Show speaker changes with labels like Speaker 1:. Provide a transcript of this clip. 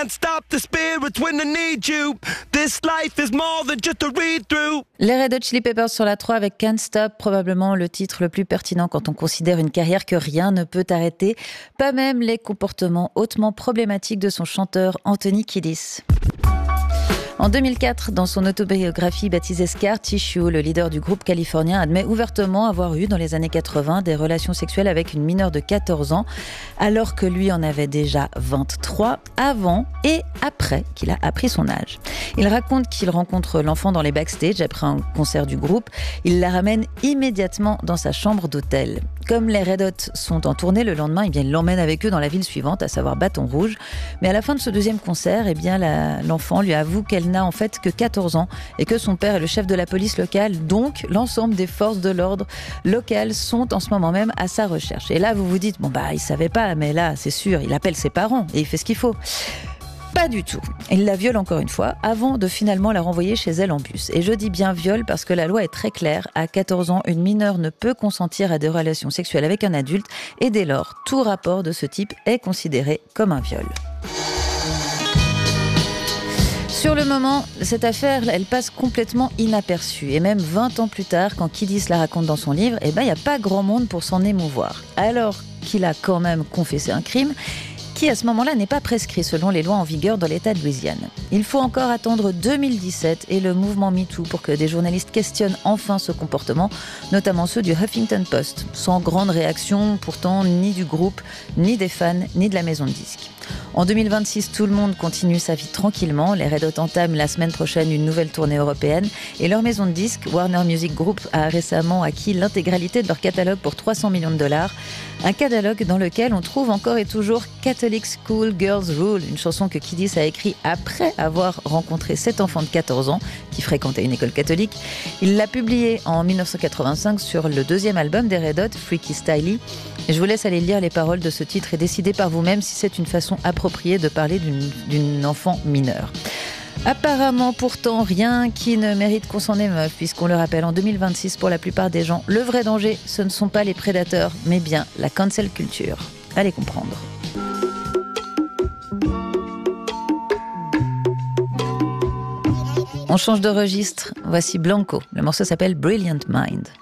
Speaker 1: can't stop the spirits when I need you. This life is more than just a read-through.
Speaker 2: Les Red Hot Chili Peppers sur la 3 avec Can't Stop, probablement le titre le plus pertinent quand on considère une carrière que rien ne peut arrêter, pas même les comportements hautement problématiques de son chanteur Anthony Kiedis. En 2004, dans son autobiographie baptisée Scar Tissue, le leader du groupe californien admet ouvertement avoir eu dans les années 80 des relations sexuelles avec une mineure de 14 ans, alors que lui en avait déjà 23 avant et après qu'il a appris son âge. Il raconte qu'il rencontre l'enfant dans les backstage après un concert du groupe. Il la ramène immédiatement dans sa chambre d'hôtel. Comme les Red Hot sont en tournée le lendemain, il l'emmène avec eux dans la ville suivante, à savoir Baton Rouge. Mais à la fin de ce deuxième concert, l'enfant lui avoue qu'elle n'a en fait que 14 ans et que son père est le chef de la police locale. Donc, l'ensemble des forces de l'ordre locales sont en ce moment même à sa recherche. Et là, vous vous dites, il savait pas, mais là, c'est sûr, il appelle ses parents et il fait ce qu'il faut. Pas du tout. Il la viole encore une fois avant de finalement la renvoyer chez elle en bus. Et je dis bien viol parce que la loi est très claire. À 14 ans, une mineure ne peut consentir à des relations sexuelles avec un adulte et dès lors, tout rapport de ce type est considéré comme un viol. Sur le moment, cette affaire, elle passe complètement inaperçue. Et même 20 ans plus tard, quand Kiedis la raconte dans son livre, il n'y a pas grand monde pour s'en émouvoir. Alors qu'il a quand même confessé un crime, qui à ce moment-là n'est pas prescrit selon les lois en vigueur dans l'État de Louisiane. Il faut encore attendre 2017 et le mouvement MeToo pour que des journalistes questionnent enfin ce comportement, notamment ceux du Huffington Post, sans grande réaction pourtant ni du groupe, ni des fans, ni de la maison de disques. En 2026, tout le monde continue sa vie tranquillement. Les Red Hot entament la semaine prochaine une nouvelle tournée européenne et leur maison de disques, Warner Music Group, a récemment acquis l'intégralité de leur catalogue pour $300 millions. Un catalogue dans lequel on trouve encore et toujours Catholic School Girls Rule, une chanson que Kiedis a écrite après avoir rencontré 7 enfants de 14 ans qui fréquentaient une école catholique. Il l'a publiée en 1985 sur le deuxième album des Red Hot, Freaky Styley. Et je vous laisse aller lire les paroles de ce titre et décider par vous-même si c'est une façon appropriée de parler d'une enfant mineure. Apparemment, pourtant, rien qui ne mérite qu'on s'en émeuve, puisqu'on le rappelle, en 2026, pour la plupart des gens, le vrai danger, ce ne sont pas les prédateurs, mais bien la cancel culture. Allez comprendre. On change de registre, voici Blanco. Le morceau s'appelle Brilliant Mind.